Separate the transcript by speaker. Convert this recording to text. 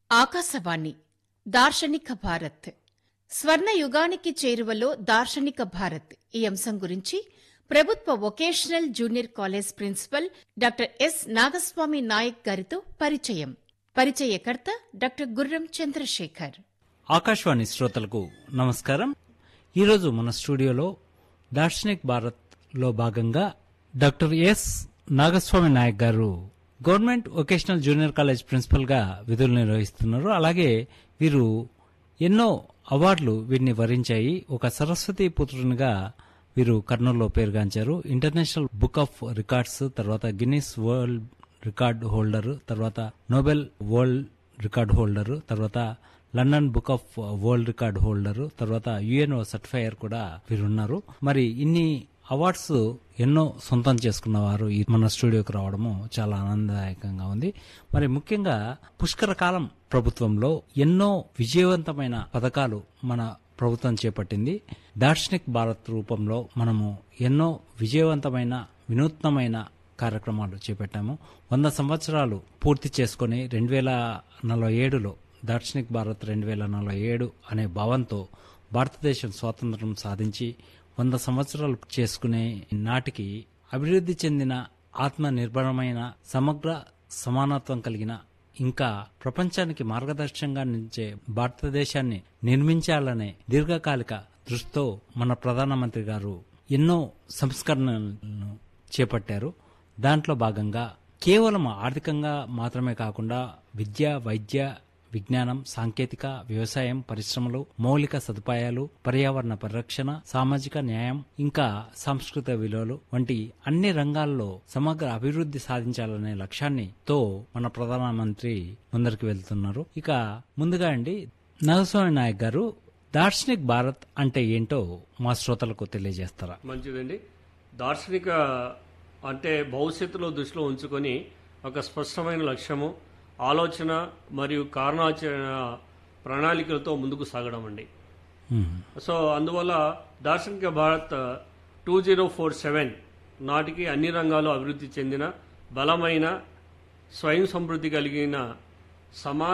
Speaker 1: ఆకాశవాణి దార్శనిక భారత్ స్వర్ణ యుగానికి చేరువలో దార్శనిక భారత్ ఈ అంశం గురించి ప్రభుత్వ vocational junior college principal doctor yes Nagaswamy Naik గారితో పరిచయకర్త డాక్టర్ గుర్రం చంద్రశేఖర్.
Speaker 2: ఆకాశవాణి శ్రోతలకు నమస్కారం. ఈరోజు మన స్టూడియోలో దార్శనిక్ భారత్ లో భాగంగా డాక్టర్ ఎస్ నాగస్వామి నాయక్ గారు government vocational junior college principal గా విధులు నిర్వహిస్తున్నారు. అలాగే వీరు ఎన్నో అవార్డులు వీరిని వరించాయి. ఒక సరస్వతి పుత్రునిగా వీరు కర్నూలులో పేరుగాంచారు. ఇంటర్నేషనల్ బుక్ ఆఫ్ రికార్డ్స్, తర్వాత గిన్నిస్ వరల్డ్ రికార్డ్ హోల్డర్, తర్వాత నోబెల్ వరల్డ్ రికార్డ్ హోల్డర్, తర్వాత London book of world record holder, తర్వాత యుఎన్ఓ సర్టిఫైయర్ కూడా వీరున్నారు. మరి ఇన్ని అవార్డ్స్ ఎన్నో సొంతం చేసుకున్నవారు మన స్టూడియోకి రావడము చాలా ఆనందదాయకంగా ఉంది. మరి ముఖ్యంగా పుష్కర కాలం ప్రభుత్వంలో ఎన్నో విజయవంతమైన పథకాలు మన ప్రభుత్వం చేపట్టింది. దార్శనిక్ భారత్ రూపంలో మనము ఎన్నో విజయవంతమైన వినూత్నమైన కార్యక్రమాలు చేపట్టాము. 100 సంవత్సరాలు పూర్తి చేసుకుని 2047లో దార్శనిక్ భారత్ 2047 అనే భావంతో భారతదేశం స్వాతంత్రం సాధించి 100 సంవత్సరాలు చేసుకునే నాటికి అభివృద్ధి చెందిన ఆత్మ నిర్భరమైన సమగ్ర సమానత్వం కలిగిన ఇంకా ప్రపంచానికి మార్గదర్శకంగా నిలిచే భారతదేశాన్ని నిర్మించాలనే దీర్ఘకాలిక దృష్టితో మన ప్రధానమంత్రి గారు ఎన్నో సంస్కరణలను చేపట్టారు. దాంట్లో భాగంగా కేవలం ఆర్థికంగా మాత్రమే కాకుండా విద్య, వైద్య, విజ్ఞానం, సాంకేతిక, వ్యవసాయం, పరిశ్రమలు, మౌలిక సదుపాయాలు, పర్యావరణ పరిరక్షణ, సామాజిక న్యాయం, ఇంకా సాంస్కృతిక విలువలు వంటి అన్ని రంగాల్లో సమగ్ర అభివృద్ధి సాధించాలనే లక్ష్యాన్ని మన ప్రధానమంత్రి ముందరికి వెళ్తున్నారు. ఇక ముందుగా నాగస్వామి నాయక్ గారు దార్శనిక్ భారత్ అంటే ఏంటో మా శ్రోతలకు తెలియజేస్తారా?
Speaker 3: మంచిదండి. దార్శనిక అంటే భవిష్యత్తులో దృష్టిలో ఉంచుకొని ఒక స్పష్టమైన లక్ష్యము, ఆలోచన మరియు కారణాచరణ ప్రణాళికలతో ముందుకు సాగడం అండి. సో అందువల్ల దార్శనిక భారత్ 2047 నాటికి అన్ని రంగాల్లో అభివృద్ధి చెందిన బలమైన స్వయం సమృద్ధి కలిగిన సమాన